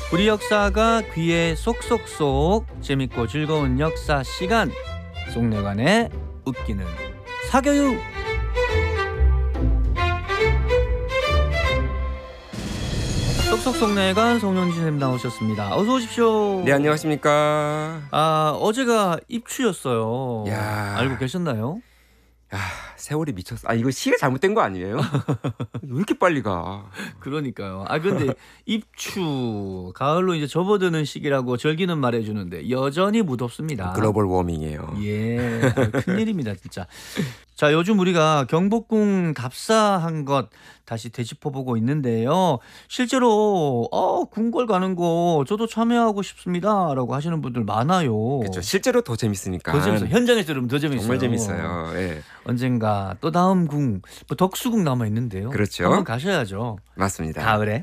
우리 역사가 귀에 쏙쏙쏙 재밌고 즐거운 역사 시간 속내관의 웃기는 사교육. 쏙쏙 속내관 송영진 선생님 나오셨습니다. 어서 오십시오. 네, 안녕하십니까. 어제가 입추였어요. 야. 알고 계셨나요? 세월이 미쳤어. 이거 시가 잘못된 거 아니에요? 왜 이렇게 빨리 가? 그러니까요. 근데 입추, 가을로 이제 접어드는 시기라고 절기는 말해주는데 여전히 무덥습니다. 글로벌 워밍이에요. 예, 큰일입니다 진짜. 자, 요즘 우리가 경복궁 답사한 것 다시 되짚어보고 있는데요. 실제로 궁궐 가는 거 저도 참여하고 싶습니다라고 하시는 분들 많아요. 그렇죠. 실제로 더 재밌으니까. 더 재밌어요. 현장에서 들으면 더 재밌어요. 정말 재밌어요. 예. 언젠가 또 다음 궁, 뭐 덕수궁 남아 있는데요. 그렇죠. 한번 가셔야죠. 맞습니다. 가을에.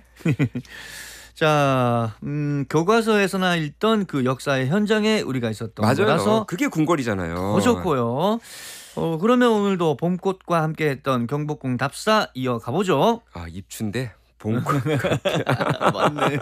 자, 교과서에서나 읽던 그 역사의 현장에 우리가 있었던 맞아요. 거라서 그게 궁궐이잖아요. 더 좋고요. 그러면 오늘도 봄꽃과 함께했던 경복궁 답사 이어가 보죠. 입춘데 봄꽃. 맞네.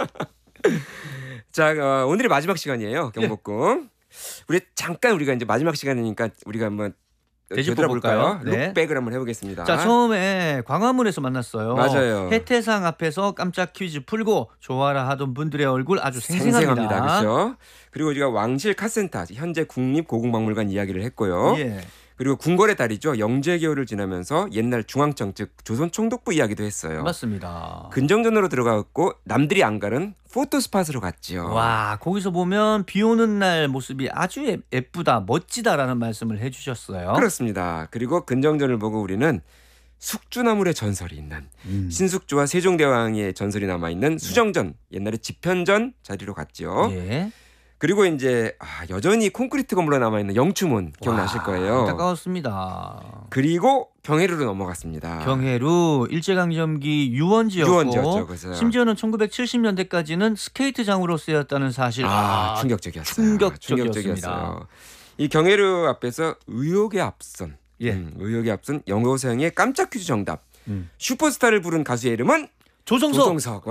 자, 오늘이 마지막 시간이에요. 경복궁. 우리가 이제 마지막 시간이니까 우리가 한번 되짚어볼까요? 네. 룩백을 한번 해보겠습니다. 자, 처음에 광화문에서 만났어요. 맞아요. 해태상 앞에서 깜짝 퀴즈 풀고 좋아라 하던 분들의 얼굴 아주 생생합니다. 그렇죠. 그리고 우리가 왕실 카센터, 현재 국립고궁박물관 이야기를 했고요. 예. 그리고 궁궐의 달이죠. 영제기호를 지나면서 옛날 중앙청 즉 조선 총독부 이야기도 했어요. 맞습니다. 근정전으로 들어갔고 남들이 안 가는 포토스팟으로 갔지요. 와, 거기서 보면 비 오는 날 모습이 아주 예쁘다, 멋지다라는 말씀을 해주셨어요. 그렇습니다. 그리고 근정전을 보고 우리는 숙주나물의 전설이 있는 신숙주와 세종대왕의 전설이 남아있는 수정전, 옛날에 집현전 자리로 갔죠. 예. 그리고 이제 여전히 콘크리트 건물로 남아있는 영추문 기억나실 거예요. 안타까웠습니다. 그리고 경회루로 넘어갔습니다. 경회루 일제강점기 유원지였고 그래서. 심지어는 1970년대까지는 스케이트장으로 쓰였다는 사실. 충격적이었어요. 충격적이었습니다. 이 경회루 앞에서 의혹에 앞선 영어생의 깜짝 퀴즈 정답. 슈퍼스타를 부른 가수의 이름은 조정석.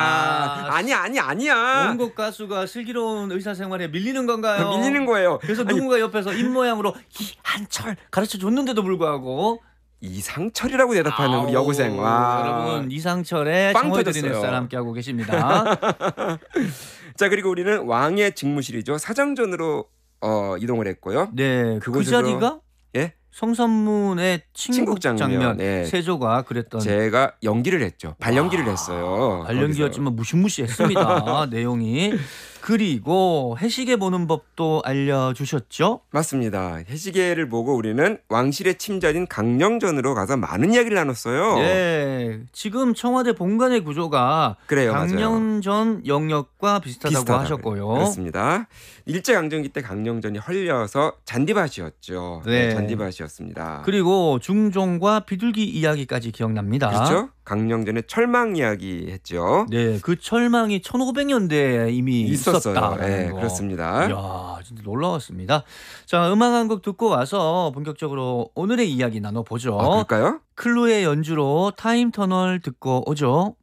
아니야. 원곡 가수가 슬기로운 의사생활에 밀리는 건가요? 밀리는 거예요. 그래서 누군가 옆에서 입모양으로 이한철 가르쳐 줬는데도 불구하고 이상철이라고 대답하는 우리 여고생. 여러분, 이상철의 청어드리는 쌀 함께하고 계십니다. 자, 그리고 우리는 왕의 직무실이죠. 사정전으로 이동을 했고요. 네, 그 자리가 성산문의 친국 장면. 세조가 그랬던. 제가 연기를 했죠. 발연기를 했어요. 발연기였지만 무시무시했습니다. 내용이. 그리고 해시계 보는 법도 알려주셨죠? 맞습니다. 해시계를 보고 우리는 왕실의 침전인 강령전으로 가서 많은 이야기를 나눴어요. 네, 지금 청와대 본관의 구조가 그래요, 강령전 영역과 비슷하다고 하셨고요. 그렇습니다. 일제강점기 때 강령전이 헐려서 잔디밭이었죠. 네. 잔디밭이었습니다. 그리고 중종과 비둘기 이야기까지 기억납니다. 그렇죠. 강령전의 철망 이야기 했죠. 네, 그 철망이 1500년대에 이미 있었다. 네, 그렇습니다. 이야, 진짜 놀라웠습니다. 자, 음악 한 곡 듣고 와서 본격적으로 오늘의 이야기 나눠보죠. 그럴까요? 클루의 연주로 타임터널 듣고 오죠.